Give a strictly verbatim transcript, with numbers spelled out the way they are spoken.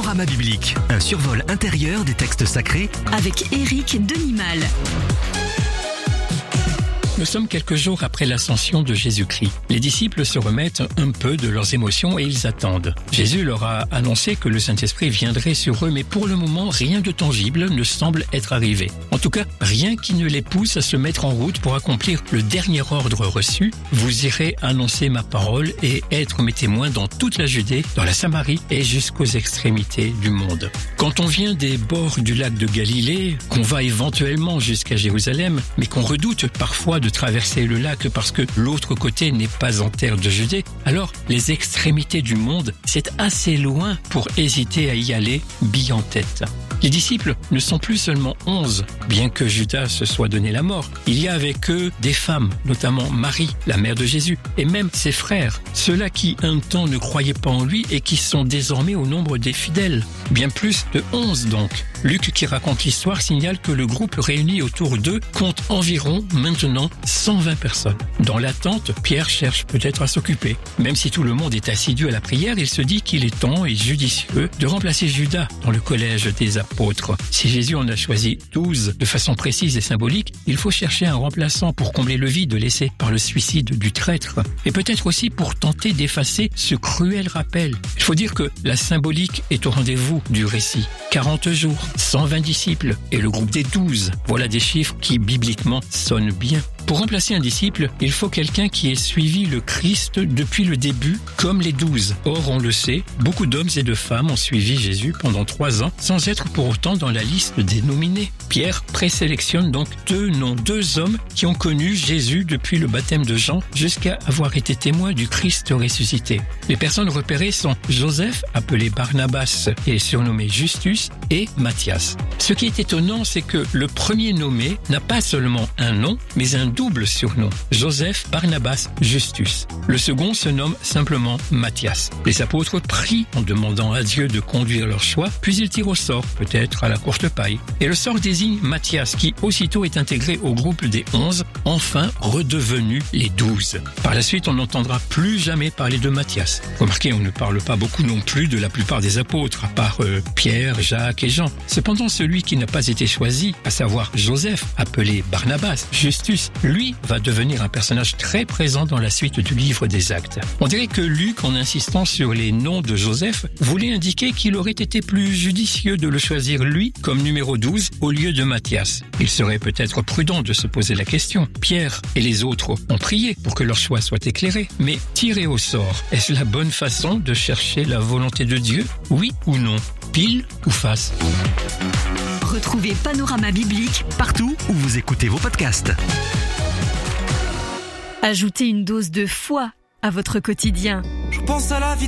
Panorama biblique, un survol intérieur des textes sacrés avec Éric Denimal. Nous sommes quelques jours après l'ascension de Jésus-Christ. Les disciples se remettent un peu de leurs émotions et ils attendent. Jésus leur a annoncé que le Saint-Esprit viendrait sur eux, mais pour le moment, rien de tangible ne semble être arrivé. En tout cas, rien qui ne les pousse à se mettre en route pour accomplir le dernier ordre reçu. Vous irez annoncer ma parole et être mes témoins dans toute la Judée, dans la Samarie et jusqu'aux extrémités du monde. Quand on vient des bords du lac de Galilée, qu'on va éventuellement jusqu'à Jérusalem, mais qu'on redoute parfois de traverser le lac parce que l'autre côté n'est pas en terre de Judée, alors les extrémités du monde, c'est assez loin pour hésiter à y aller bille en tête. Les disciples ne sont plus seulement onze, bien que Judas se soit donné la mort. Il y a avec eux des femmes, notamment Marie, la mère de Jésus, et même ses frères, ceux-là qui un temps ne croyaient pas en lui et qui sont désormais au nombre des fidèles. Bien plus de onze donc. Luc, qui raconte l'histoire, signale que le groupe réuni autour d'eux compte environ maintenant cent vingt personnes. Dans l'attente, Pierre cherche peut-être à s'occuper. Même si tout le monde est assidu à la prière, il se dit qu'il est temps et judicieux de remplacer Judas dans le collège des apôtres. Si Jésus en a choisi douze de façon précise et symbolique, il faut chercher un remplaçant pour combler le vide laissé par le suicide du traître. Et peut-être aussi pour tenter d'effacer ce cruel rappel. Il faut dire que la symbolique est au rendez-vous du récit. quarante jours, cent vingt disciples et le groupe des douze. Voilà des chiffres qui, bibliquement, sonnent bien. Pour remplacer un disciple, il faut quelqu'un qui ait suivi le Christ depuis le début, comme les douze. Or, on le sait, beaucoup d'hommes et de femmes ont suivi Jésus pendant trois ans, sans être pour autant dans la liste des nominés. Pierre présélectionne donc deux noms, deux hommes qui ont connu Jésus depuis le baptême de Jean jusqu'à avoir été témoins du Christ ressuscité. Les personnes repérées sont Joseph, appelé Barnabas et surnommé Justus, et Matthias. Ce qui est étonnant, c'est que le premier nommé n'a pas seulement un nom, mais un double surnom, Joseph Barnabas Justus. Le second se nomme simplement Matthias. Les apôtres prient en demandant à Dieu de conduire leur choix, puis ils tirent au sort, peut-être à la courte paille. Et le sort désigne Matthias, qui aussitôt est intégré au groupe des onze, enfin redevenu les douze. Par la suite, on n'entendra plus jamais parler de Matthias. Remarquez, on ne parle pas beaucoup non plus de la plupart des apôtres, à part euh, Pierre, Jacques et Jean. Cependant, celui qui n'a pas été choisi, à savoir Joseph, appelé Barnabas, Justus, lui va devenir un personnage très présent dans la suite du livre des Actes. On dirait que Luc, en insistant sur les noms de Joseph, voulait indiquer qu'il aurait été plus judicieux de le choisir lui comme numéro douze au lieu de Matthias. Il serait peut-être prudent de se poser la question. Pierre et les autres ont prié pour que leur choix soit éclairé, mais tirer au sort, est-ce la bonne façon de chercher la volonté de Dieu? Oui ou non? Pile ou face? Retrouvez Panorama biblique partout où vous écoutez vos podcasts. Ajoutez une dose de foi à votre quotidien. Je pense à la vie.